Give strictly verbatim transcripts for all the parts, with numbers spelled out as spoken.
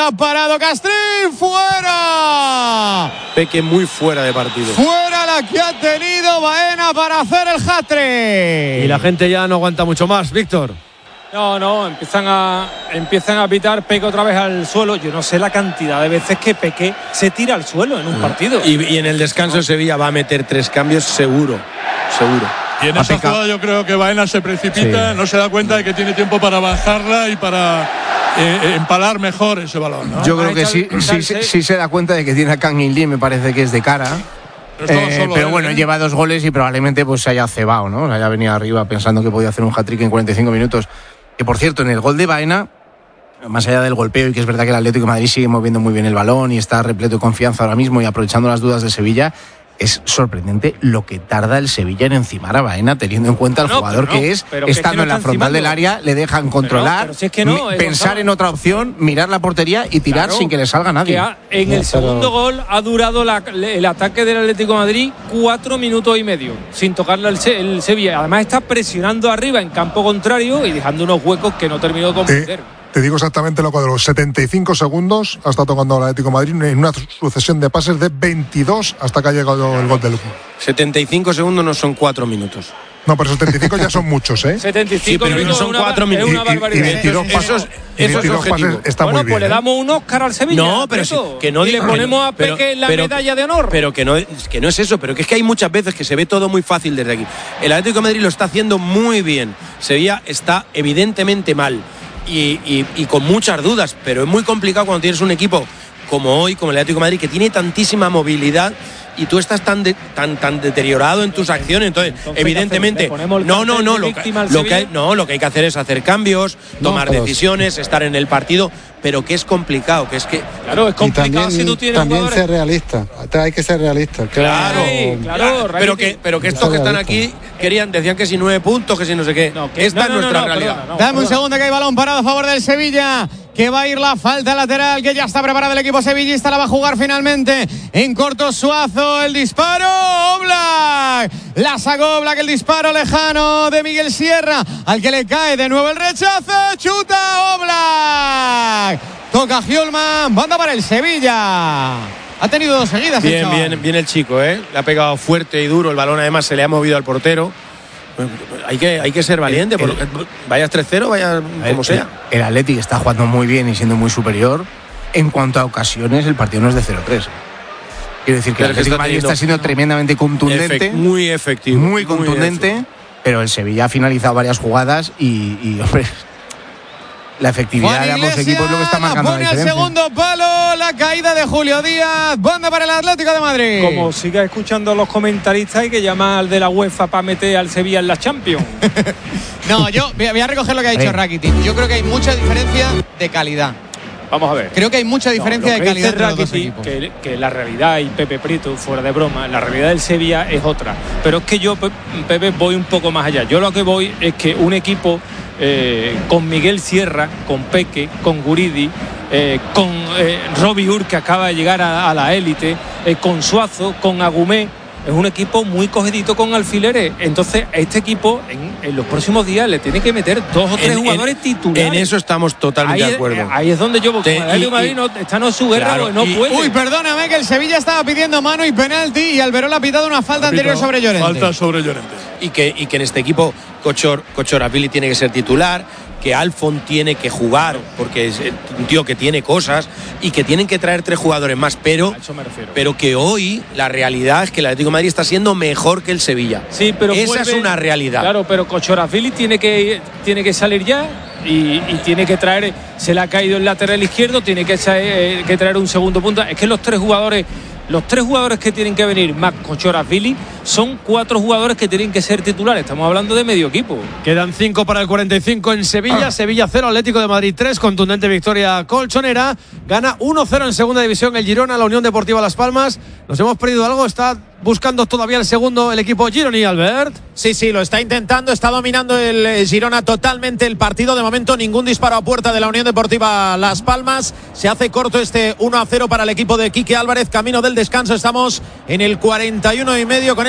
la ha parado Castrín. ¡Fuera! Peque muy fuera de partido. Fuera la que ha tenido Baena para hacer el hat-trick. Y la gente ya no aguanta mucho más, Víctor. No, no, empiezan a empiezan a pitar. Peque otra vez al suelo. Yo no sé la cantidad de veces que Peque se tira al suelo en un mm. partido. Y, y en el descanso de Sevilla va a meter tres cambios seguro, seguro. Y en esa jugada yo creo que Baena se precipita, sí. no se da cuenta de que tiene tiempo para bajarla y para eh, empalar mejor ese balón, ¿no? Yo creo que sí, sí, sí, sí se da cuenta de que tiene a Kang In Lee, me parece que es de cara. Pero, eh, pero él, bueno, ¿eh? lleva dos goles y probablemente pues se haya cebado, ¿no? Haya venido arriba pensando que podía hacer un hat-trick en cuarenta y cinco minutos. Que por cierto, en el gol de Baena, más allá del golpeo, y que es verdad que el Atlético de Madrid sigue moviendo muy bien el balón y está repleto de confianza ahora mismo y aprovechando las dudas de Sevilla, es sorprendente lo que tarda el Sevilla en encimar a Baena, teniendo en cuenta el no, jugador no, que es, estando que es que no en la frontal encimando. del área, le dejan controlar, pero, pero si es que no, mi, pensar en otra opción, mirar la portería y tirar claro, sin que le salga nadie. Ha, en no, el segundo pero... gol ha durado la, el ataque del Atlético de Madrid cuatro minutos y medio, sin tocarle el, el Sevilla. Además está presionando arriba en campo contrario y dejando unos huecos que no terminó de comprender. Eh. Te digo exactamente lo que de los setenta y cinco segundos ha estado tocando el Atlético de Madrid en una sucesión de pases de veintidós hasta que ha llegado el gol del Lugo. setenta y cinco segundos no son cuatro minutos. No, pero setenta y cinco ya son muchos, ¿eh? setenta y cinco sí, pero no son cuatro minutos. Es una barbaridad. Y, y veintidós pases, eso es, eso veintidós es pases está bueno, muy bien. Pues le damos un Oscar al Sevilla. No, pero sí, que no y le ponemos a Peque pero, la pero, medalla de honor. Pero que no, que no es eso, pero que es que hay muchas veces que se ve todo muy fácil desde aquí. El Atlético de Madrid lo está haciendo muy bien. Sevilla está evidentemente mal. Y, y, y con muchas dudas, pero es muy complicado cuando tienes un equipo como hoy, como el Atlético de Madrid, que tiene tantísima movilidad y tú estás tan de, tan tan deteriorado en tus acciones. Entonces, Entonces evidentemente, no, no, no, lo que, lo que hay, no, lo que hay que hacer es hacer cambios, tomar no, decisiones, estar en el partido, pero que es complicado, que es que claro, es complicado también, si tú tienes también jugadores. ser realista, hay que ser realista. Claro, sí, claro, claro pero que pero que estos que están aquí querían decían que si nueve puntos, que si no sé qué. No, que, Esta no, no, es nuestra no, no, realidad. Perdona, no, Dame perdona. un segundo que hay balón parado a favor del Sevilla. Que va a ir la falta lateral, que ya está preparado el equipo sevillista, la va a jugar finalmente en corto Suazo, el disparo, Oblak, la sacó Oblak, el disparo lejano de Miguel Sierra, al que le cae de nuevo el rechazo, chuta Oblak, toca Hjulmand, banda para el Sevilla. Ha tenido dos seguidas. Bien, bien, bien el chico, ¿eh? Le ha pegado fuerte y duro, el balón además se le ha movido al portero. Hay que, hay que ser valiente, el, el, vayas tres cero, vaya como sea. El, el Athletic está jugando muy bien y siendo muy superior. En cuanto a ocasiones, el partido no es de cero tres. Quiero decir que pero el Atlético de Madrid está siendo tremendamente contundente. Efect, muy efectivo. Muy contundente, muy efectivo. Pero el Sevilla ha finalizado varias jugadas y, y hombre, la efectividad de ambos equipos es lo que está marcando la, la diferencia. Pone al segundo palo la caída de Julio Díaz, banda para el Atlético de Madrid. Como siga escuchando a los comentaristas, hay que llamar al de la UEFA para meter al Sevilla en la Champions. No, yo voy a recoger lo que ha dicho Rakitic. Yo creo que hay mucha diferencia de calidad. Vamos a ver. Creo que hay mucha diferencia no, de calidad entre los dos equipos. Que, que la realidad, y Pepe Prieto, fuera de broma, la realidad del Sevilla es otra. Pero es que yo, Pepe, voy un poco más allá. Yo lo que voy es que un equipo eh, con Miguel Sierra, con Peque, con Guridi, eh, con eh, Robbie Ur, que acaba de llegar a, a la élite, eh, con Suazo, con Agumé, es un equipo muy cogidito con alfileres. Entonces, este equipo en, en los próximos días le tiene que meter dos o tres en, jugadores en, titulares. En eso estamos totalmente ahí, de acuerdo. Ahí es donde yo voy. El Madrid no, está en su guerra, claro, no y, puede. Uy, perdóname, que el Sevilla estaba pidiendo mano y penalti y Alberola ha pitado una falta anterior sobre Llorente. Falta sobre Llorente. Y que, y que en este equipo Kochor, Kochorashvili tiene que ser titular, que Alfon tiene que jugar, porque es un tío que tiene cosas, y que tienen que traer tres jugadores más, pero, pero que hoy la realidad es que el Atlético de Madrid está siendo mejor que el Sevilla. Sí, pero esa vuelve, es una realidad. Claro, pero Kochorashvili tiene que, tiene que salir ya y, y tiene que traer, se le ha caído el lateral izquierdo, tiene que, eh, que traer un segundo punta. Es que los tres jugadores Los tres jugadores que tienen que venir más Kochorashvili son cuatro jugadores que tienen que ser titulares. Estamos hablando de medio equipo. Quedan cinco para el cuarenta y cinco en Sevilla. Ah. Sevilla cero, Atlético de Madrid tres. Contundente victoria colchonera. Gana uno cero en segunda división el Girona, la Unión Deportiva Las Palmas. ¿Nos hemos perdido algo? Está buscando todavía el segundo el equipo gironí, Albert. Sí, sí, lo está intentando, está dominando el Girona totalmente el partido. De momento ningún disparo a puerta de la Unión Deportiva Las Palmas. Se hace corto este uno a cero para el equipo de Quique Álvarez. Camino del descanso, estamos en el cuarenta y uno y medio con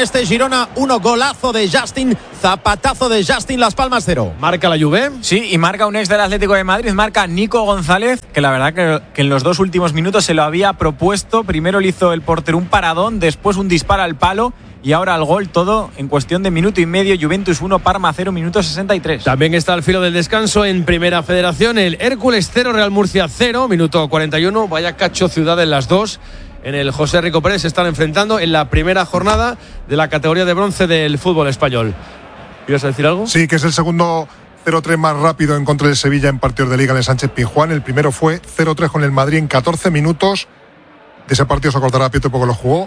este Girona uno, golazo de Justin, zapatazo de Justin, Las Palmas cero. ¿Marca la Juve? Sí, y marca un ex del Atlético de Madrid, marca Nico González, que la verdad que, que en los dos últimos minutos se lo había propuesto. Primero le hizo el portero un paradón, después un disparo al palo y ahora el gol, todo en cuestión de minuto y medio. Juventus uno, Parma cero, minuto sesenta y tres. También está al filo del descanso en Primera Federación el Hércules cero, Real Murcia cero, minuto cuarenta y uno. Vaya cacho ciudad en las dos. En el José Rico Pérez se están enfrentando en la primera jornada de la categoría de bronce del fútbol español. ¿Ibas a decir algo? Sí, que es el segundo cero tres más rápido en contra del Sevilla en partidos de Liga en el Sánchez Pizjuán. El primero fue cero tres con el Madrid en catorce minutos. De ese partido se acordará Pietro porque lo jugó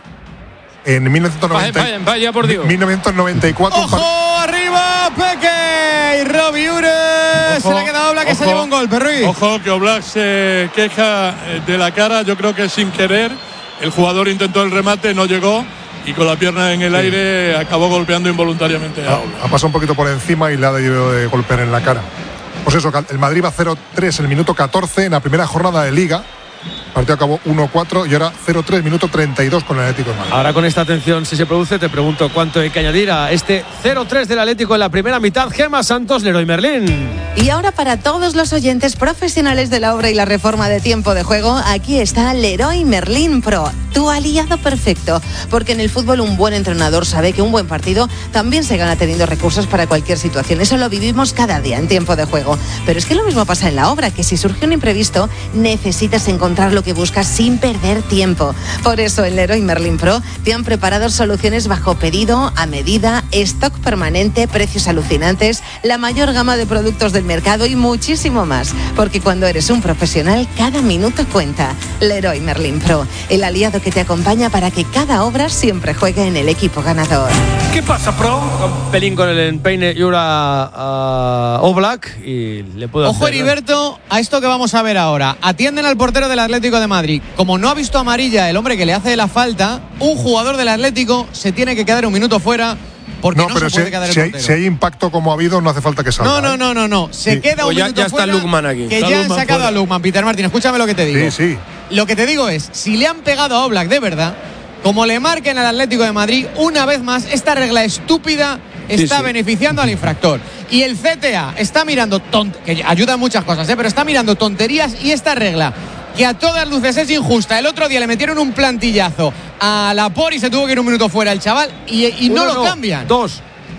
en mil novecientos noventa. Vaya, vaya, por Dios. mil novecientos noventa y cuatro. ¡Ojo! ¡Arriba! ¡Peque! Y Robbie Ures. Se le ha quedado Oblak, que se lleva un golpe, Ruiz. Ojo, que Oblak se queja de la cara. Yo creo que sin querer. El jugador intentó el remate, no llegó. Y con la pierna en el sí. aire acabó golpeando involuntariamente a Oblak. Ha pasado un poquito por encima y le ha debido de golpear en la cara. Pues eso, el Madrid va cero tres en el minuto catorce en la primera jornada de Liga. El partido acabó uno cuatro y ahora cero tres, minuto treinta y dos con el Atlético de Madrid. Ahora con esta atención, si se produce, te pregunto cuánto hay que añadir a este cero tres del Atlético en la primera mitad. Gemma Santos, Leroy Merlín. Y ahora para todos los oyentes profesionales de la obra y la reforma de Tiempo de Juego, aquí está Leroy Merlín Pro, tu aliado perfecto. Porque en el fútbol un buen entrenador sabe que un buen partido también se gana teniendo recursos para cualquier situación. Eso lo vivimos cada día en Tiempo de Juego. Pero es que lo mismo pasa en la obra, que si surge un imprevisto, necesitas encontrar lo que buscas sin perder tiempo. Por eso en Leroy Merlin Pro te han preparado soluciones bajo pedido, a medida, stock permanente, precios alucinantes, la mayor gama de productos del mercado y muchísimo más. Porque cuando eres un profesional, cada minuto cuenta. Leroy Merlin Pro, el aliado que te acompaña para que cada obra siempre juegue en el equipo ganador. ¿Qué pasa, Pro? Un pelín con el empeine y ahora a Oblak y le puedo Ojo, hacer, Heriberto, a esto que vamos a ver ahora. Atienden al portero del Atlético de Madrid. Como no ha visto amarilla el hombre que le hace la falta, un jugador del Atlético se tiene que quedar un minuto fuera porque no, no pero se puede si, quedar el si portero. Hay, si hay impacto como ha habido, no hace falta que salga. No, no, ¿eh? no, no, no. Se sí. queda un pues ya, minuto ya fuera. está Lukman aquí. Que está ya Lukman han sacado fuera. a Lukman. Peter Martín, escúchame lo que te digo. Sí, sí. Lo que te digo es, si le han pegado a Oblak de verdad, como le marquen al Atlético de Madrid, una vez más, esta regla estúpida está sí, sí. beneficiando al infractor. Y el C T A está mirando, tont- que ayuda en muchas cosas, ¿eh? pero está mirando tonterías y esta regla, que a todas luces es injusta. El otro día le metieron un plantillazo a Laporte y se tuvo que ir un minuto fuera el chaval y, y no, no lo cambian. Dos.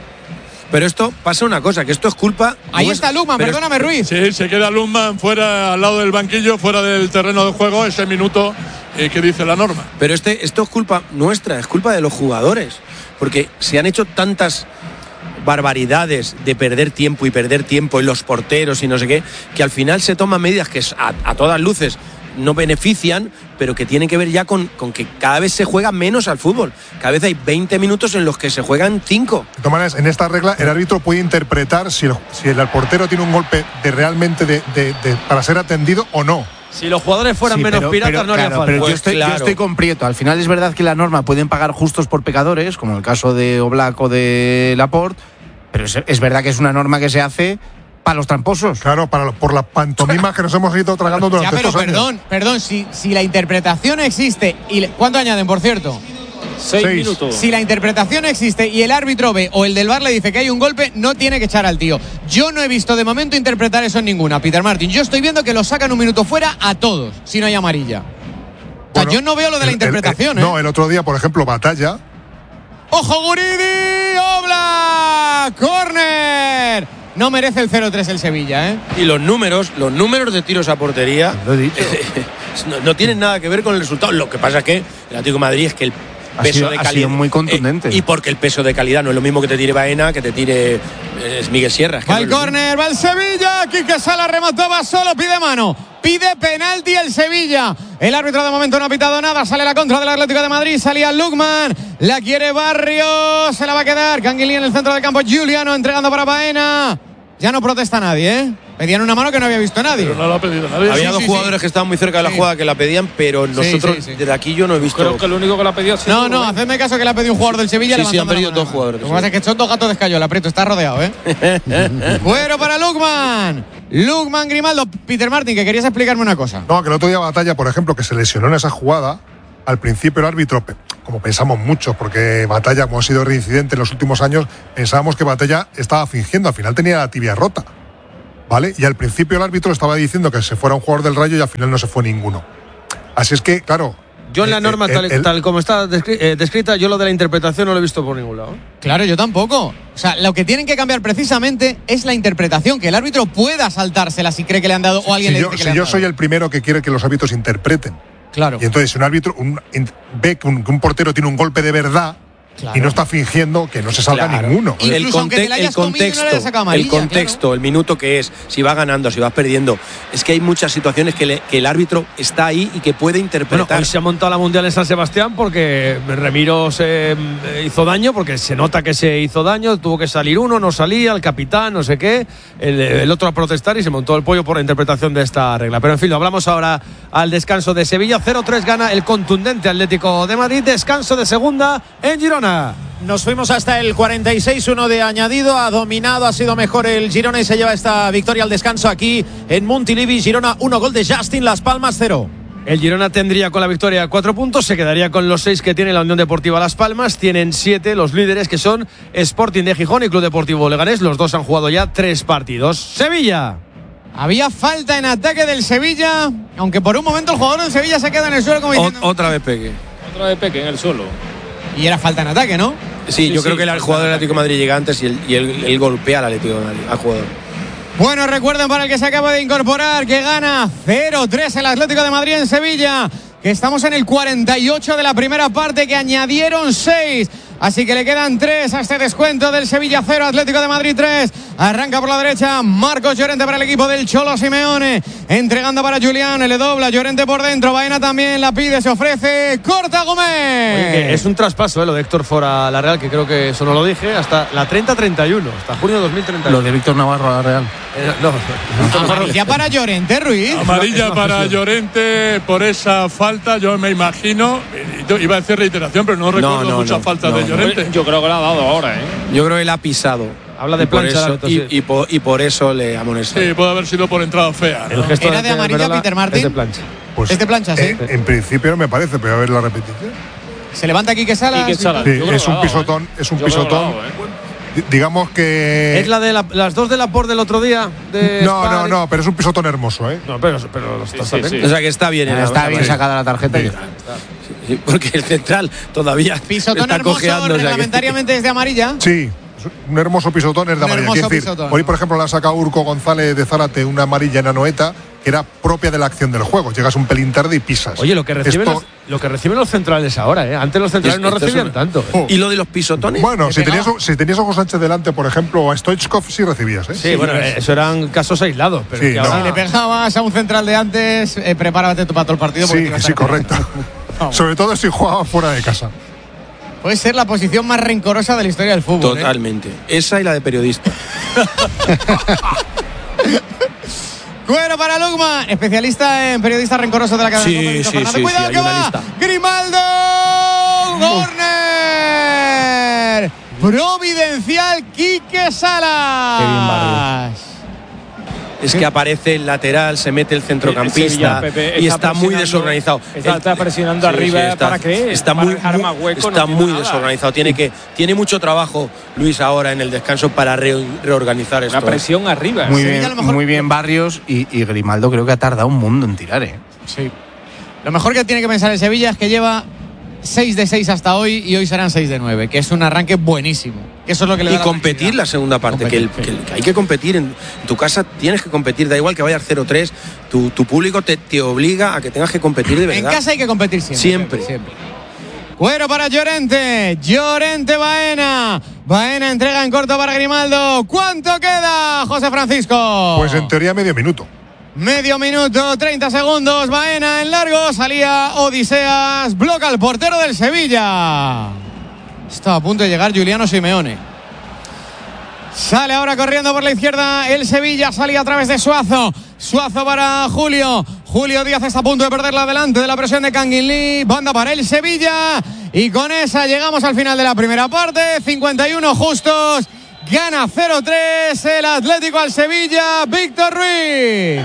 Pero esto pasa una cosa, que esto es culpa. Ahí está Lukman, perdóname, Ruiz. Sí, se queda Lukman fuera, al lado del banquillo, fuera del terreno de juego, ese minuto eh, que dice la norma. Pero este, esto es culpa nuestra, es culpa de los jugadores. Porque se han hecho tantas barbaridades de perder tiempo y perder tiempo en los porteros y no sé qué, que al final se toman medidas que a, a todas luces no benefician, pero que tienen que ver ya con, con que cada vez se juega menos al fútbol. Cada vez hay veinte minutos en los que se juegan cinco. De todas maneras, en esta regla el árbitro puede interpretar si el, si el portero tiene un golpe de realmente de, de, de, para ser atendido o no. Si los jugadores fueran sí, menos pero, piratas, pero, no haría claro, falta. Pero pues yo, estoy, claro. yo estoy con Prieto. Al final es verdad que la norma pueden pagar justos por pecadores, como el caso de Oblak o de Laporte, pero es, es verdad que es una norma que se hace para los tramposos. Claro, para, por las pantomimas que nos hemos ido tragando durante ya, pero estos perdón, años. Perdón, si, si la interpretación existe y le, ¿cuánto añaden, por cierto? Seis, Seis minutos. Si la interpretación existe y el árbitro ve o el del V A R le dice que hay un golpe, no tiene que echar al tío. Yo no he visto de momento interpretar eso en ninguna, Peter Martin. Yo estoy viendo que lo sacan un minuto fuera a todos, si no hay amarilla. O sea, Bueno, yo no veo lo de la el, interpretación, el, el, ¿eh? No, el otro día, por ejemplo, Batalla. ¡Ojo, Guridi! ¡Oblak! ¡Córner! No merece el cero tres el Sevilla, ¿eh? Y los números, los números de tiros a portería Lo he dicho. no, no tienen nada que ver con el resultado. Lo que pasa es que el Atlético de Madrid es que el Ha peso sido, de ha calidad sido muy contundente. eh, y porque el peso de calidad no es lo mismo que te tire Baena, que te tire eh, es Miguel Sierra. Es que Va no el es lo córner, va el Sevilla. Quique Sala remató, va solo, pide mano. Pide penalti el Sevilla. El árbitro de momento no ha pitado nada. Sale la contra del Atlético de Madrid. Salía Lukman. La quiere Barrio. Se la va a quedar. Canguilí en el centro del campo. Giuliano entregando para Baena. Ya no protesta nadie, ¿eh? Pedían una mano que no había visto nadie. Pero no lo ha pedido nadie. Había Sí, dos sí, jugadores sí. que estaban muy cerca de la Sí. jugada que la pedían, pero nosotros sí, sí. desde aquí yo no he visto. Creo que el único que la pedía ha sido No, no, Rubén. hacedme caso que le ha pedido un jugador del Sevilla. Sí, sí, han levantando pedido la mano. dos jugadores, Lo que pasa es que son dos gatos de escayola, Prieto, está rodeado, ¿eh? Fuero para Lukman. Lukman, Grimaldo. Peter Martin, que querías explicarme una cosa. No, que el otro día Batalla, por ejemplo, que se lesionó en esa jugada. Al principio el árbitro como pensamos muchos, porque Batalla, como ha sido reincidente en los últimos años, pensábamos que Batalla estaba fingiendo, al final tenía la tibia rota, ¿vale? Y al principio el árbitro estaba diciendo que se fuera un jugador del Rayo y al final no se fue ninguno. Así es que, claro... Yo en la norma, el, tal, el, tal como está descri eh, descrita, yo lo de la interpretación no lo he visto por ningún lado. Claro, yo tampoco. O sea, lo que tienen que cambiar precisamente es la interpretación, que el árbitro pueda saltársela si cree que le han dado o alguien si le yo, dice que si le han yo dado. soy el primero que quiere que los árbitros interpreten. Claro. Y entonces, si un árbitro un, in, ve que un, que un portero tiene un golpe de verdad, claro, y no está fingiendo, que no se salga claro. ninguno. El, conte el contexto, no amarilla, el contexto, claro, el minuto que es, si va ganando, si vas perdiendo. Es que hay muchas situaciones que, le, que el árbitro está ahí y que puede interpretar. Bueno, hoy se ha montado la Mundial en San Sebastián porque Remiro se hizo daño, porque se nota que se hizo daño, tuvo que salir uno, no salía, el capitán, no sé qué, el, el otro a protestar y se montó el pollo por la interpretación de esta regla. Pero en fin, lo hablamos ahora al descanso de Sevilla. cero tres gana el contundente Atlético de Madrid. Descanso de segunda en Girona. Nos fuimos hasta el cuarenta y seis, uno de añadido, ha dominado, ha sido mejor el Girona y se lleva esta victoria al descanso aquí en Montilivi. Girona uno, gol de Justin, Las Palmas cero. El Girona tendría con la victoria cuatro puntos, se quedaría con los seis que tiene la Unión Deportiva Las Palmas. Tienen siete los líderes, que son Sporting de Gijón y Club Deportivo Leganés. Los dos han jugado ya tres partidos. Sevilla. Había falta en ataque del Sevilla, aunque por un momento el jugador del Sevilla se queda en el suelo como diciendo... O, otra vez Peque. Otra vez Peque en el suelo. Y era falta en ataque, ¿no? Sí, sí yo sí, creo que el jugador del Atlético de Madrid llega antes y él, y él, él golpea al Atlético de Madrid, al jugador. Bueno, recuerden para el que se acaba de incorporar que gana cero tres el Atlético de Madrid en Sevilla, que estamos en el cuarenta y ocho de la primera parte, que añadieron seis. Así que le quedan tres a este descuento del Sevilla cero, Atlético de Madrid tres. Arranca por la derecha Marcos Llorente para el equipo del Cholo Simeone, entregando para Julián, le dobla Llorente por dentro, Baena también la pide, se ofrece, corta Gómez. Oye, que es un traspaso, ¿eh? Lo de Héctor Fora a la Real, que creo que eso no lo dije, hasta la treinta treinta y uno, hasta junio de dos mil treinta y uno. Lo de Víctor Navarro a la Real. Eh, no, no. Amarilla para Llorente, Ruiz. Amarilla para Llorente por esa falta, yo me imagino, iba a decir reiteración, pero no recuerdo no, no, muchas no, faltas no, de Llorente. Yo creo que lo ha dado ahora, ¿eh? Yo creo que él ha pisado. Habla de plancha. Por eso, y, y, por, y por eso le amonesta. Sí, puede haber sido por entrada fea, ¿no? El gesto ¿Era de, de amarilla Peter Martín? Es de plancha. Pues, es de plancha, sí. Eh, en principio no me parece, pero a ver la repetición. Se levanta Quique Salas. Quique Salas. Sí, es un pisotón, ¿eh? es un yo pisotón. Dado, ¿eh? Digamos que. ¿Es la de la, las dos de la por del otro día? De no, Spar? no, no, pero es un pisotón hermoso, ¿eh? No, pero, pero sí, está sí, sí. O sea que está bien. Ah, está bien sacada la tarjeta. Sí. Y sí, porque el central todavía pisotón está hermoso, cojeando. reglamentariamente o sea que... es de amarilla. Sí. Un hermoso pisotón es de amarilla. Quiero decir, pisotón. hoy, por ejemplo, le ha sacado Urco González de Zárate una amarilla en Anoeta, que era propia de la acción del juego. Llegas un pelín tarde y pisas. Oye, lo que reciben, Esto... los, lo que reciben los centrales ahora, ¿eh? Antes los centrales no recibían tanto. Oh. ¿Y lo de los pisotones? Bueno, si tenías, si tenías a Hugo Sánchez delante, por ejemplo, o a Stoichkov, sí recibías, ¿eh? Sí, sí bueno, es... eso eran casos aislados. Pero sí, que no. ahora... Si le pegabas a un central de antes, eh, prepárate para todo el partido. Sí, sí, correcto. Sobre todo si jugabas fuera de casa. Puede ser la posición más rencorosa de la historia del fútbol. Totalmente. ¿eh? Esa y la de periodista. Cuero para Lugman, especialista en periodistas rencorosos de la cadena. Sí, sí, sí, Cuidado sí, que hay una va. lista. Grimaldo. Corner. Providencial Quique Salas. Qué bien, Barrios. Es que aparece el lateral, se mete el centrocampista el Sevilla, Pepe, y está está muy desorganizado. Está, está presionando Sí, arriba sí, está, para que está para muy, dejar más hueco, está no tiene muy nada. desorganizado. Tiene que tiene mucho trabajo Luis ahora en el descanso para re, reorganizar esto. Una presión arriba. Muy Sevilla, bien, a lo mejor... muy bien Barrios y, y Grimaldo creo que ha tardado un mundo en tirar, ¿eh? Sí. Lo mejor que tiene que pensar el Sevilla es que lleva seis de seis hasta hoy y hoy serán seis de nueve, que es un arranque buenísimo. Que eso es lo que le da y la competir tranquilidad. la segunda parte, Competir, que, el, sí. que, el, que hay que competir en, en tu casa, tienes que competir, da igual que vayas cero tres, tu, tu público te, te obliga a que tengas que competir de verdad. En casa hay que competir siempre. Siempre. siempre. Cuero para Llorente, Llorente Baena, Baena entrega en corto para Grimaldo. ¿Cuánto queda, José Francisco? Pues en teoría medio minuto. Medio minuto, treinta segundos, Baena en largo, salía Odiseas, bloca al portero del Sevilla. Está a punto de llegar Giuliano Simeone. Sale ahora corriendo por la izquierda el Sevilla, salía a través de Suazo. Suazo para Julio. Julio Díaz está a punto de perderla delante de la presión de Kangin Lee. Banda para el Sevilla. Y con esa llegamos al final de la primera parte. cincuenta y uno justos. Gana cero tres el Atlético al Sevilla. Víctor Ruiz.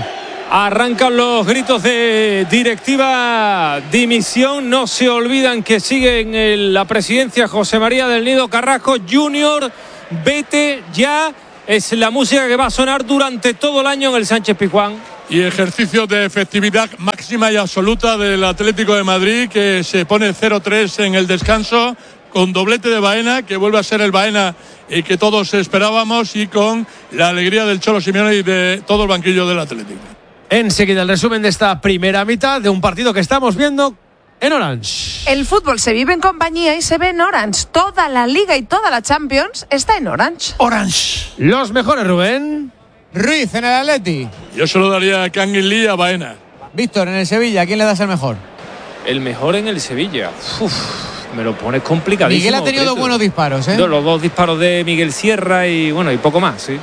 Arrancan los gritos de directiva, dimisión. No se olvidan que sigue en el, la presidencia José María del Nido Carrasco. Junior, vete ya. Es la música que va a sonar durante todo el año en el Sánchez Pizjuán. Y ejercicio de efectividad máxima y absoluta del Atlético de Madrid, que se pone cero tres en el descanso, con doblete de Baena, que vuelve a ser el Baena eh, que todos esperábamos, y con la alegría del Cholo Simeone y de todo el banquillo del Atlético. Enseguida el resumen de esta primera mitad de un partido que estamos viendo en Orange. El fútbol se vive en compañía y se ve en Orange. Toda la Liga y toda la Champions está en Orange. Orange. Los mejores, Rubén. Ruiz en el Atleti. Yo se lo daría a Kangin Lee y a Baena. Víctor en el Sevilla, ¿a quién le das el mejor? El mejor en el Sevilla. Uf, me lo pones complicadísimo. Miguel ha tenido dos buenos disparos, ¿eh? Los dos disparos de Miguel Sierra y bueno, y poco más, sí.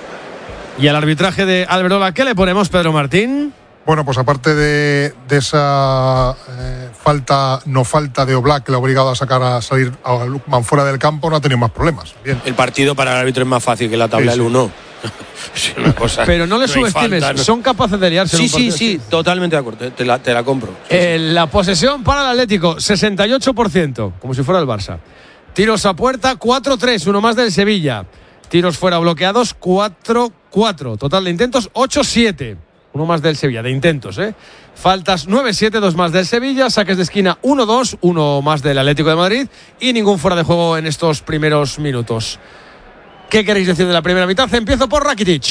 Y al arbitraje de Alberola, ¿qué le ponemos, Pedro Martín? Bueno, pues aparte de, de esa eh, falta, no falta de Oblak, que le ha obligado a sacar a salir a Lukman fuera del campo, no ha tenido más problemas. Bien. El partido para el árbitro es más fácil que la tabla sí, del sí. uno. Es una cosa, Pero no le no subestimes, falta, no. son capaces de liarse. Sí, en un sí, partido sí, así. totalmente de acuerdo, te la, te la compro. Eh, la posesión para el Atlético, sesenta y ocho por ciento, como si fuera el Barça. Tiros a puerta, cuatro tres, uno más del Sevilla. Tiros fuera bloqueados, cuatro cuatro. Total de intentos, ocho siete. Uno más del Sevilla, de intentos, ¿eh? Faltas nueve siete, dos más del Sevilla. Saques de esquina uno dos, uno más del Atlético de Madrid. Y ningún fuera de juego en estos primeros minutos. ¿Qué queréis decir de la primera mitad? Empiezo por Rakitic.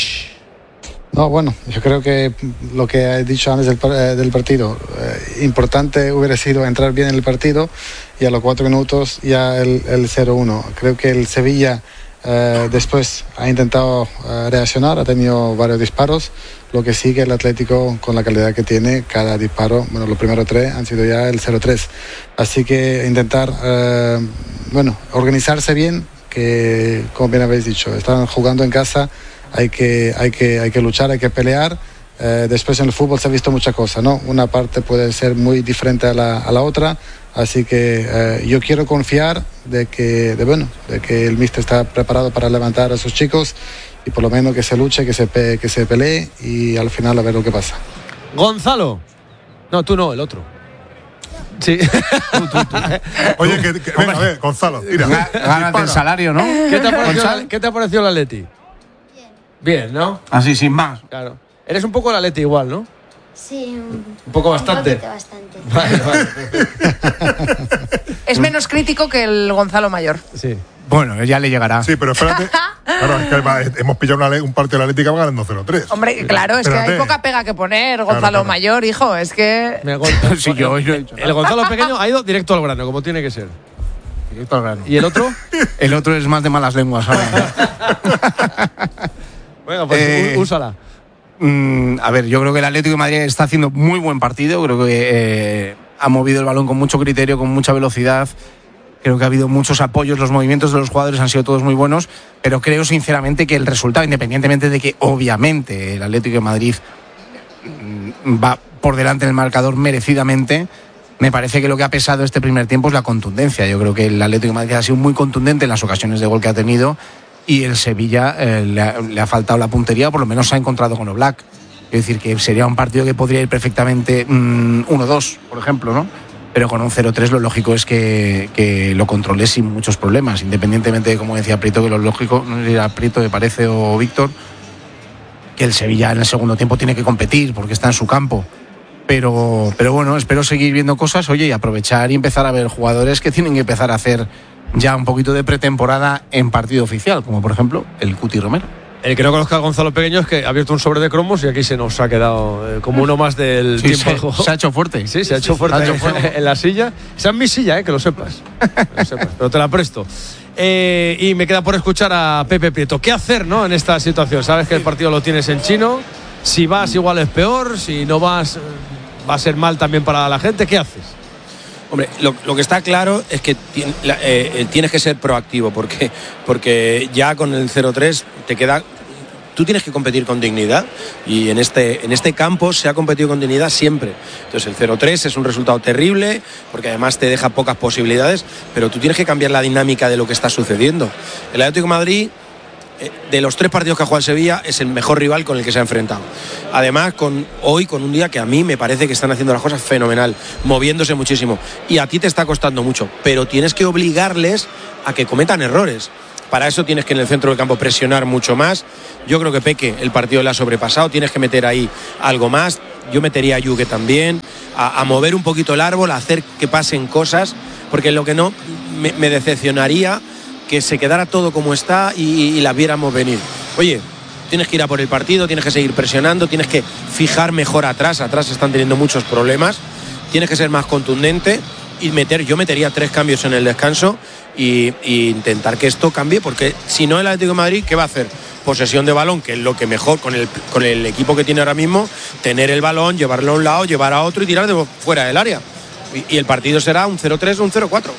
No, bueno, yo creo que lo que he dicho antes del, eh, del partido, eh, importante hubiera sido entrar bien en el partido y a los cuatro minutos ya el, el cero uno. Creo que el Sevilla eh, después ha intentado eh, reaccionar, ha tenido varios disparos, lo que sí que el Atlético, con la calidad que tiene, cada disparo, bueno, los primeros tres han sido ya el cero tres. Así que intentar, eh, bueno, organizarse bien, que como bien habéis dicho, están jugando en casa. Hay que, hay que, hay que luchar, hay que pelear. Eh, después en el fútbol se ha visto muchas cosas, ¿no? Una parte puede ser muy diferente a la, a la otra, así que eh, yo quiero confiar de que, de, bueno, de que el míster está preparado para levantar a sus chicos y por lo menos que se luche, que se, pe, que se pelee y al final a ver lo que pasa. Gonzalo. No, tú no, el otro. Sí. tú, tú, tú. Oye, que, que, venga, a ver, Gonzalo, tira. Gánate el salario, ¿no? ¿Qué te ha parecido, ¿qué te ha parecido el Atleti? Bien, ¿no? Así, sin más. Claro. Eres un poco el Atleti igual, ¿no? Sí, un, un poco bastante. Un bastante. Vale, vale. Es menos crítico que el Gonzalo Mayor. Sí. Bueno, ya le llegará. Sí, pero espérate. Claro, es que hemos pillado una, un partido de la Atlética ganando cero tres. Hombre, claro, es espérate. Que hay poca pega que poner, Gonzalo claro, claro. Mayor, hijo, es que... Me sí, yo, yo el, el Gonzalo pequeño ha ido directo al grano, como tiene que ser. Directo al grano. ¿Y el otro? El otro es más de malas lenguas ahora. Bueno, pues eh, úsala. Mm, a ver, yo creo que el Atlético de Madrid está haciendo muy buen partido. Creo que eh, ha movido el balón con mucho criterio, con mucha velocidad. Creo que ha habido muchos apoyos, los movimientos de los jugadores han sido todos muy buenos, pero creo sinceramente que el resultado, independientemente de que obviamente el Atlético de Madrid va por delante en el marcador merecidamente, me parece que lo que ha pesado este primer tiempo es la contundencia. Yo creo que el Atlético de Madrid ha sido muy contundente en las ocasiones de gol que ha tenido y el Sevilla eh, le, ha, le ha faltado la puntería, o por lo menos se ha encontrado con Oblak. Es decir, que sería un partido que podría ir perfectamente mmm, uno dos, por ejemplo, ¿no? Pero con un cero tres lo lógico es que, que lo controles sin muchos problemas, independientemente de, como decía Prieto, que lo lógico, no sé si era Prieto, me parece, o Víctor, que el Sevilla en el segundo tiempo tiene que competir porque está en su campo. Pero, pero bueno, espero seguir viendo cosas, oye, y aprovechar y empezar a ver jugadores que tienen que empezar a hacer ya un poquito de pretemporada en partido oficial, como por ejemplo el Cuti Romero. El que no conozca a Gonzalo Pequeño es que ha abierto un sobre de cromos y aquí se nos ha quedado eh, como uno más del sí, tiempo se, de juego. Se ha hecho fuerte. Sí, se ha hecho fuerte, ha hecho en, en la silla. Esa es mi silla, eh, que lo sepas. Que lo sepas, pero te la presto. Eh, y me queda por escuchar a Pepe Prieto. ¿Qué hacer, no, en esta situación? Sabes que el partido lo tienes en chino. Si vas, igual es peor. Si no vas, va a ser mal también para la gente. ¿Qué haces? Hombre, lo, lo que está claro es que tien, la, eh, tienes que ser proactivo porque, porque ya con el cero tres te queda... Tú tienes que competir con dignidad y en este, en este campo se ha competido con dignidad siempre. Entonces el cero tres es un resultado terrible porque además te deja pocas posibilidades, pero tú tienes que cambiar la dinámica de lo que está sucediendo. El Atlético de Madrid de los tres partidos que ha jugado el Sevilla, es el mejor rival con el que se ha enfrentado. Además, con, hoy con un día que a mí me parece que están haciendo las cosas fenomenal, moviéndose muchísimo. Y a ti te está costando mucho, pero tienes que obligarles a que cometan errores. Para eso tienes que en el centro del campo presionar mucho más. Yo creo que Peque el partido le ha sobrepasado, tienes que meter ahí algo más. Yo metería a Yuke también, a, a mover un poquito el árbol, a hacer que pasen cosas, porque lo que no, me, me decepcionaría que se quedara todo como está y, y las viéramos venir. Oye, tienes que ir a por el partido, tienes que seguir presionando, tienes que fijar mejor atrás, atrás están teniendo muchos problemas, tienes que ser más contundente y meter, yo metería tres cambios en el descanso y, y intentar que esto cambie, porque si no el Atlético de Madrid, ¿qué va a hacer? Posesión de balón, que es lo que mejor con el, con el equipo que tiene ahora mismo, tener el balón, llevarlo a un lado, llevar a otro y tirar de fuera del área. Y, y el partido será un cero tres o un cero cuatro.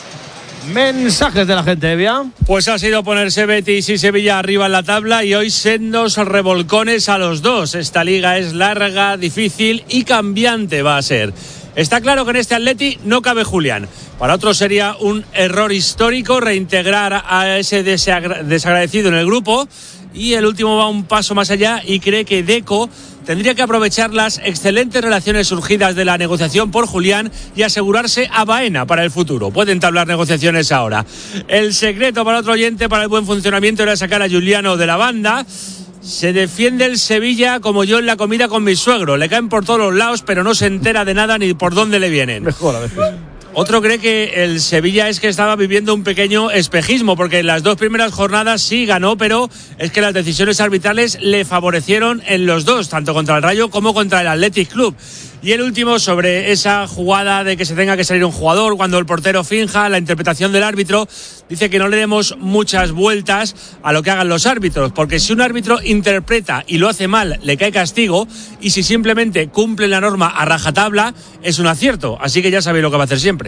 Mensajes de la gente, Evia. Pues ha sido ponerse Betis y Sevilla arriba en la tabla y hoy sendos revolcones a los dos. Esta liga es larga, difícil y cambiante va a ser. Está claro que en este Atleti no cabe Julián. Para otros sería un error histórico reintegrar a ese desagradecido en el grupo. Y el último va un paso más allá y cree que Deco tendría que aprovechar las excelentes relaciones surgidas de la negociación por Julián y asegurarse a Baena para el futuro. Pueden entablar negociaciones ahora. El secreto para otro oyente para el buen funcionamiento era sacar a Giuliano de la banda. Se defiende el Sevilla como yo en la comida con mi suegro. Le caen por todos los lados, pero no se entera de nada ni por dónde le vienen. Mejor a veces. Otro cree que el Sevilla es que estaba viviendo un pequeño espejismo, porque en las dos primeras jornadas sí ganó, pero es que las decisiones arbitrales le favorecieron en los dos, tanto contra el Rayo como contra el Athletic Club. Y el último, sobre esa jugada de que se tenga que salir un jugador cuando el portero finja, la interpretación del árbitro, dice que no le demos muchas vueltas a lo que hagan los árbitros, porque si un árbitro interpreta y lo hace mal, le cae castigo, y si simplemente cumple la norma a rajatabla, es un acierto. Así que ya sabéis lo que va a hacer siempre.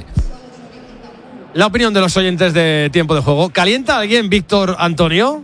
La opinión de los oyentes de Tiempo de Juego. ¿Calienta alguien, Víctor Antonio?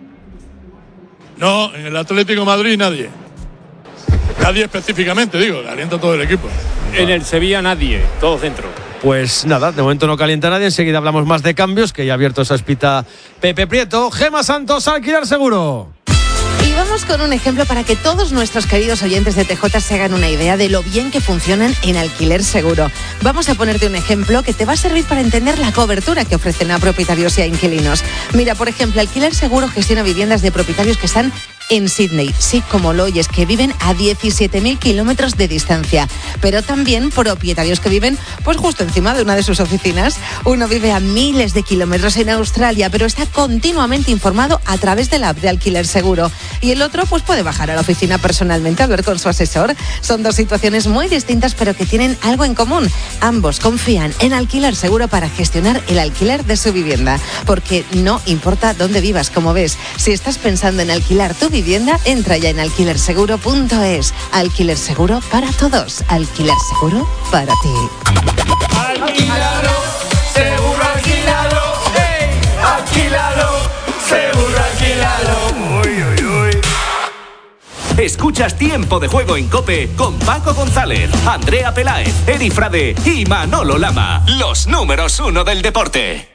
No, en el Atlético de Madrid nadie. Nadie específicamente, digo, calienta todo el equipo. En el Sevilla nadie, todo centro. Pues nada, de momento no calienta nadie. Enseguida hablamos más de cambios, que ya ha abierto esa espita Pepe Prieto. Gema Santos, Alquiler Seguro. Y vamos con un ejemplo para que todos nuestros queridos oyentes de T J se hagan una idea de lo bien que funcionan en Alquiler Seguro. Vamos a ponerte un ejemplo que te va a servir para entender la cobertura que ofrecen a propietarios y a inquilinos. Mira, por ejemplo, Alquiler Seguro gestiona viviendas de propietarios que están en Sydney, sí, como lo oyes, que viven a diecisiete mil kilómetros de distancia, pero también propietarios que viven pues justo encima de una de sus oficinas. Uno vive a miles de kilómetros en Australia, pero está continuamente informado a través de la app de Alquiler Seguro, y el otro pues puede bajar a la oficina personalmente a hablar con su asesor. Son dos situaciones muy distintas, pero que tienen algo en común. Ambos confían en Alquiler Seguro para gestionar el alquiler de su vivienda, porque no importa dónde vivas, como ves. Si estás pensando en alquilar tu vivienda, entra ya en alquiler seguro punto es. Alquiler Seguro para todos. Alquiler Seguro para ti. Alquilado, seguro alquilado. Hey, alquilado, seguro alquilado. Uy, uy, uy. Escuchas Tiempo de Juego en COPE con Paco González, Andrea Peláez, Eri Frade y Manolo Lama. Los números uno del deporte.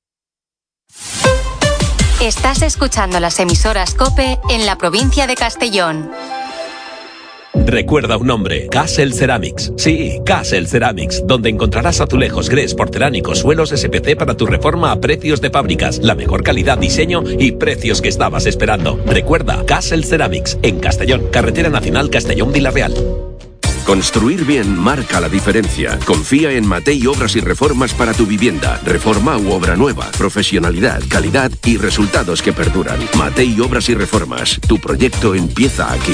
Estás escuchando las emisoras COPE en la provincia de Castellón. Recuerda un nombre, Castle Ceramics. Sí, Castle Ceramics, donde encontrarás azulejos, grés, porcelánicos, suelos S P C para tu reforma a precios de fábricas, la mejor calidad, diseño y precios que estabas esperando. Recuerda, Castle Ceramics, en Castellón, Carretera Nacional Castellón-Vilareal. Construir bien marca la diferencia. Confía en Matei Obras y Reformas para tu vivienda. Reforma u obra nueva. Profesionalidad, calidad y resultados que perduran. Matei Obras y Reformas. Tu proyecto empieza aquí.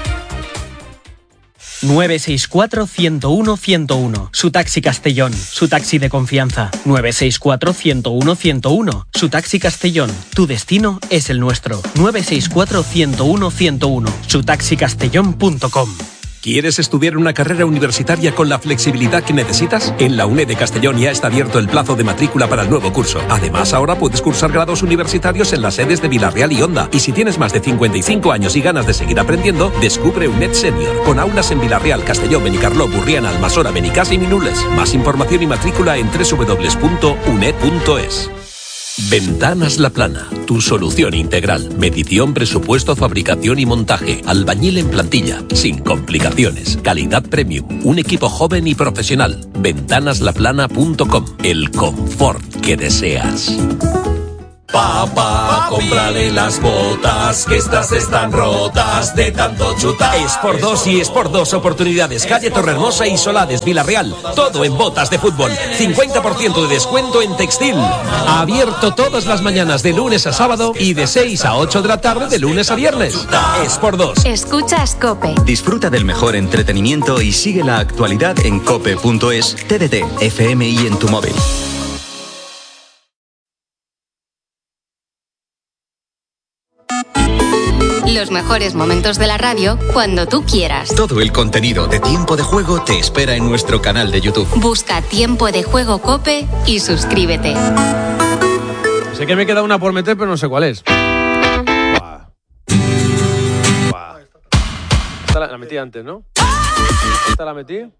nueve seis cuatro, uno cero uno, uno cero uno. Su taxi Castellón. Su taxi de confianza. nueve seis cuatro, uno cero uno, uno cero uno. Su taxi Castellón. Tu destino es el nuestro. nueve seis cuatro, uno cero uno, uno cero uno. Su taxi castellón punto com. ¿Quieres estudiar una carrera universitaria con la flexibilidad que necesitas? En la UNED de Castellón ya está abierto el plazo de matrícula para el nuevo curso. Además, ahora puedes cursar grados universitarios en las sedes de Vilareal y Onda. Y si tienes más de cincuenta y cinco años y ganas de seguir aprendiendo, descubre UNED Senior, con aulas en Vilareal, Castellón, Benicarló, Burriana, Almasora, Benicàssim y Nules. Más información y matrícula en doble u doble u doble u punto uned punto es. Ventanas La Plana, tu solución integral. Medición, presupuesto, fabricación y montaje. Albañil en plantilla, sin complicaciones. Calidad premium. Un equipo joven y profesional. ventanas la plana punto com. El confort que deseas. Papá, cómprale las botas, que estas están rotas de tanto chutar. Es por dos y es por dos oportunidades. Calle Torrehermosa y Solades, Villarreal. Todo en botas de fútbol. cincuenta por ciento de descuento en textil. Abierto todas las mañanas de lunes a sábado y de seis a ocho de la tarde de lunes a viernes. Es por dos. Escuchas COPE. Disfruta del mejor entretenimiento y sigue la actualidad en cope punto es, T D T, F M I en tu móvil. Los mejores momentos de la radio cuando tú quieras. Todo el contenido de Tiempo de Juego te espera en nuestro canal de YouTube. Busca Tiempo de Juego COPE y suscríbete. Sé que me queda una por meter, pero no sé cuál es. Buah. Buah. Esta la, la metí antes, ¿no? Esta la metí.